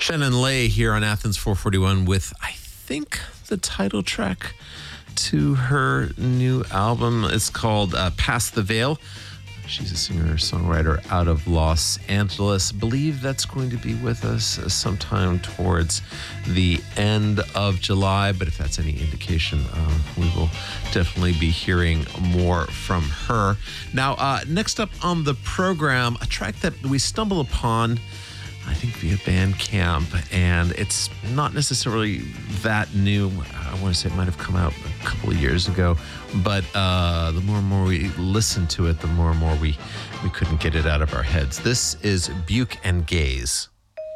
Shannon Lay here on Athens 441 with, I think, the title track to her new album. It's called Past the Veil. She's a singer-songwriter out of Los Angeles. I believe that's going to be with us sometime towards the end of July. But if that's any indication, we will definitely be hearing more from her. Now, next up on the program, a track that we stumble upon, I think, via Bandcamp, and it's not necessarily that new. I want to say it might have come out a couple of years ago, but the more and more we listened to it, the more and more we couldn't get it out of our heads. This is Buke and Gaze.